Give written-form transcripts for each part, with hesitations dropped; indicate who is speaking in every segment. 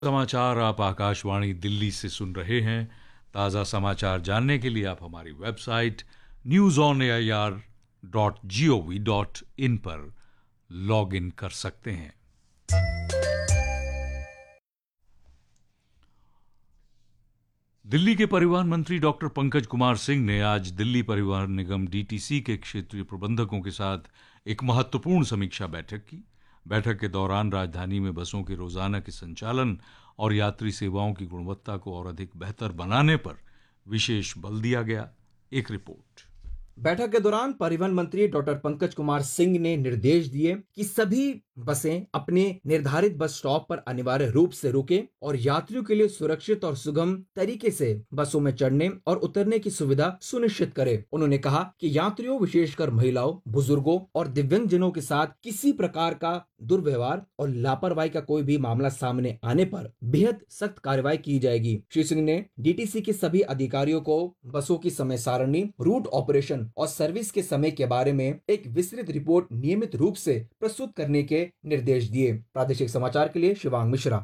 Speaker 1: समाचार आप आकाशवाणी दिल्ली से सुन रहे हैं। ताज़ा समाचार जानने के लिए आप हमारी वेबसाइट newsonair.gov.in पर लॉग इन कर सकते हैं। दिल्ली के परिवहन मंत्री डॉक्टर पंकज कुमार सिंह ने आज दिल्ली परिवहन निगम डीटीसी के क्षेत्रीय प्रबंधकों के साथ एक महत्वपूर्ण समीक्षा बैठक की। बैठक के दौरान राजधानी में बसों के रोजाना के संचालन और यात्री सेवाओं की गुणवत्ता को और अधिक बेहतर बनाने पर विशेष बल दिया गया। एक रिपोर्ट।
Speaker 2: बैठक के दौरान परिवहन मंत्री डॉक्टर पंकज कुमार सिंह ने निर्देश दिए कि सभी बसें अपने निर्धारित बस स्टॉप पर अनिवार्य रूप से रुके और यात्रियों के लिए सुरक्षित और सुगम तरीके से बसों में चढ़ने और उतरने की सुविधा सुनिश्चित करें। उन्होंने कहा कि यात्रियों, विशेषकर महिलाओं, बुजुर्गों और दिव्यांगजनों के साथ किसी प्रकार का दुर्व्यवहार और लापरवाही का कोई भी मामला सामने आने पर बेहद सख्त कार्रवाई की जाएगी। श्री सिंह ने डीटीसी के सभी अधिकारियों को बसों की समय सारणी, रूट ऑपरेशन और सर्विस के समय के बारे में एक विस्तृत रिपोर्ट नियमित रूप से प्रस्तुत करने के निर्देश दिए। प्रादेशिक समाचार के लिए शिवांग मिश्रा।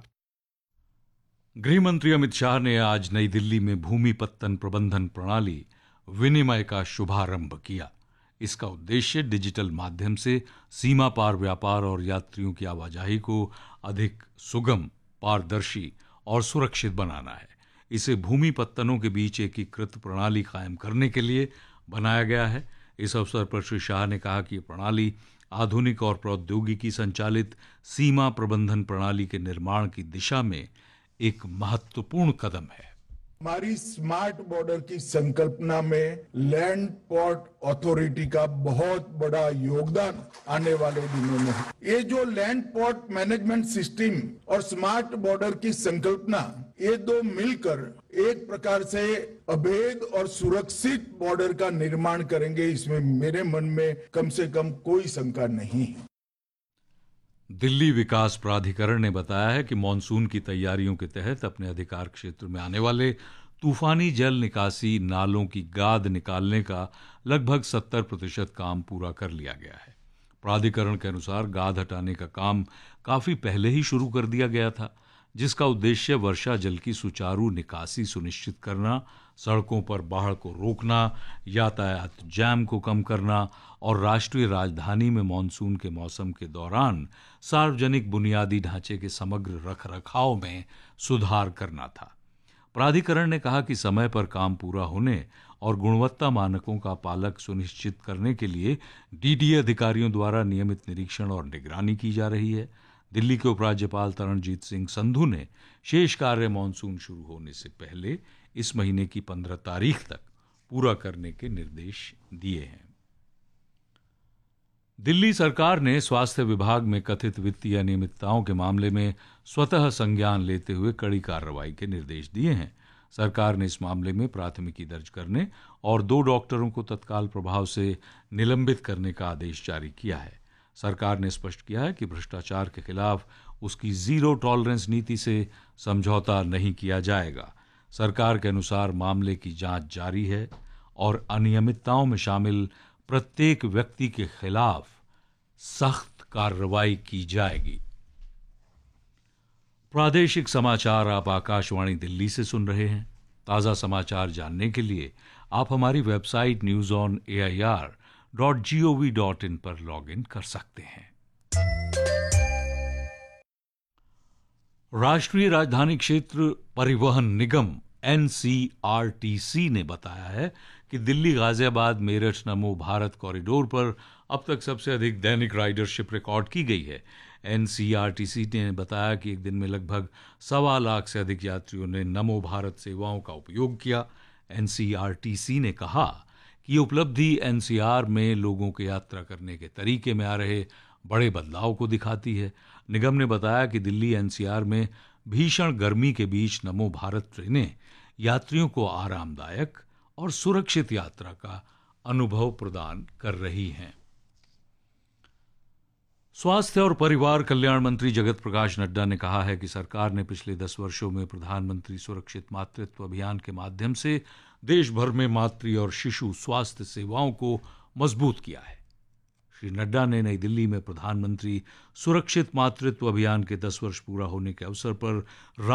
Speaker 1: गृह मंत्री अमित शाह ने आज नई दिल्ली में भूमि पत्तन प्रबंधन प्रणाली विनिमय का शुभारंभ किया। इसका उद्देश्य डिजिटल माध्यम से सीमा पार व्यापार और यात्रियों की आवाजाही को अधिक सुगम, पारदर्शी और सुरक्षित बनाना है। इसे भूमि पत्तनों के बीच एकीकृत प्रणाली कायम करने के लिए बनाया गया है। इस अवसर पर श्री शाह ने कहा कि यह प्रणाली आधुनिक और प्रौद्योगिकी संचालित सीमा प्रबंधन प्रणाली के निर्माण की दिशा में एक महत्वपूर्ण कदम है।
Speaker 3: हमारी स्मार्ट बॉर्डर की संकल्पना में लैंड पोर्ट अथॉरिटी का बहुत बड़ा योगदान आने वाले दिनों में है। ये जो लैंड पोर्ट मैनेजमेंट सिस्टम और स्मार्ट बॉर्डर की संकल्पना, ये दो मिलकर एक प्रकार से अभेद और सुरक्षित बॉर्डर का निर्माण करेंगे, इसमें मेरे मन में कम से कम कोई शंका नहीं है।
Speaker 1: दिल्ली विकास प्राधिकरण ने बताया है कि मानसून की तैयारियों के तहत अपने अधिकार क्षेत्र में आने वाले तूफानी जल निकासी नालों की गाद निकालने का लगभग 70% काम पूरा कर लिया गया है। प्राधिकरण के अनुसार गाद हटाने का काम काफी पहले ही शुरू कर दिया गया था, जिसका उद्देश्य वर्षा जल की सुचारू निकासी सुनिश्चित करना, सड़कों पर बाढ़ को रोकना, यातायात जैम को कम करना और राष्ट्रीय राजधानी में मानसून के मौसम के दौरान सार्वजनिक बुनियादी ढांचे के समग्र रखरखाव में सुधार करना था। प्राधिकरण ने कहा कि समय पर काम पूरा होने और गुणवत्ता मानकों का पालन सुनिश्चित करने के लिए डीडीए अधिकारियों द्वारा नियमित निरीक्षण और निगरानी की जा रही है। दिल्ली के उपराज्यपाल तरणजीत सिंह संधू ने शेष कार्य मानसून शुरू होने से पहले इस महीने की 15 तारीख तक पूरा करने के निर्देश दिए हैं। दिल्ली सरकार ने स्वास्थ्य विभाग में कथित वित्तीय अनियमितताओं के मामले में स्वतः संज्ञान लेते हुए कड़ी कार्रवाई के निर्देश दिए हैं। सरकार ने इस मामले में प्राथमिकी दर्ज करने और 2 डॉक्टरों को तत्काल प्रभाव से निलंबित करने का आदेश जारी किया है। सरकार ने स्पष्ट किया है कि भ्रष्टाचार के खिलाफ उसकी जीरो टॉलरेंस नीति से समझौता नहीं किया जाएगा। सरकार के अनुसार मामले की जांच जारी है और अनियमितताओं में शामिल प्रत्येक व्यक्ति के खिलाफ सख्त कार्रवाई की जाएगी। प्रादेशिक समाचार आप आकाशवाणी दिल्ली से सुन रहे हैं। ताज़ा समाचार जानने के लिए आप हमारी वेबसाइट newsonair.gov.in पर लॉग इन कर सकते हैं। राष्ट्रीय राजधानी क्षेत्र परिवहन निगम NCRTC ने बताया है कि दिल्ली गाजियाबाद मेरठ नमो भारत कॉरिडोर पर अब तक सबसे अधिक दैनिक राइडरशिप रिकॉर्ड की गई है। NCRTC ने बताया कि एक दिन में लगभग 1.25 लाख से अधिक यात्रियों ने नमो भारत सेवाओं का उपयोग किया। NCRTC ने कहा कि ये उपलब्धि NCR में लोगों के यात्रा करने के तरीके में आ रहे बड़े बदलाव को दिखाती है। निगम ने बताया कि दिल्ली NCR में भीषण गर्मी के बीच नमो भारत ट्रेनें यात्रियों को आरामदायक और सुरक्षित यात्रा का अनुभव प्रदान कर रही हैं। स्वास्थ्य और परिवार कल्याण मंत्री जगत प्रकाश नड्डा ने कहा है कि सरकार ने पिछले 10 वर्षों में प्रधानमंत्री सुरक्षित मातृत्व अभियान के माध्यम से देश भर में मातृ और शिशु स्वास्थ्य सेवाओं को मजबूत किया है। श्री नड्डा ने नई दिल्ली में प्रधानमंत्री सुरक्षित मातृत्व अभियान के 10 वर्ष पूरा होने के अवसर पर